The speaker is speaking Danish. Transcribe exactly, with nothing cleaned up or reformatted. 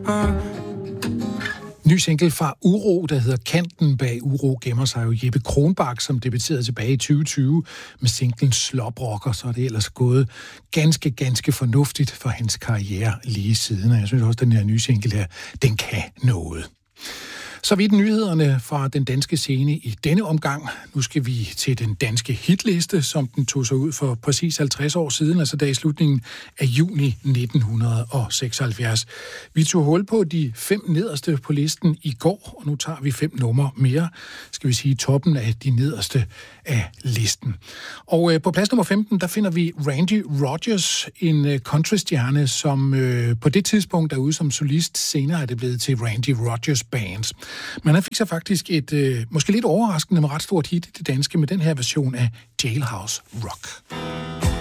Ny single fra Uro, der hedder Kanten. Bag Uro gemmer sig jo Jeppe Kronbak, som debuterede tilbage i tyve tyve med singlen Sloprocker, så er det ellers gået ganske, ganske fornuftigt for hans karriere lige siden. Og jeg synes også, at den her nye single her, den kan noget. Så vidt nyhederne fra den danske scene i denne omgang. Nu skal vi til den danske hitliste, som den tog sig ud for præcis halvtreds år siden, altså der i slutningen af juni nitten seksoghalvfjerds. Vi tog hul på de fem nederste på listen i går, og nu tager vi fem numre mere, skal vi sige toppen af de nederste af listen. Og øh, på plads nummer femten, der finder vi Randy Rogers, en øh, countrystjerne, som øh, på det tidspunkt er ude som solist. Senere er det blevet til Randy Rogers Band. Men han fik sig faktisk et, øh, måske lidt overraskende, men ret stort hit i det danske med den her version af Jailhouse Rock.